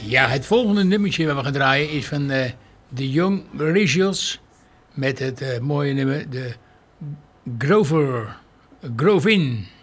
Ja, het volgende nummertje wat we gaan draaien is van The Young Rituals met het mooie nummer de Grovin.